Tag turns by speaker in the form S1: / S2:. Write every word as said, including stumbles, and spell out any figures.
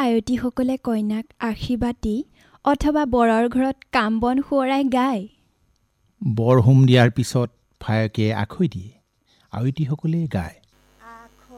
S1: আয়তীসকলে কইনাক আশীৰ্বাদ দি অথবা বৰৰ ঘৰত কাম বন সোঁৱৰাই গায়।
S2: বৰ হোম দিয়াৰ পিছত ভায়কে আখৈ দিয়ে, আয়তীসকলে গায়।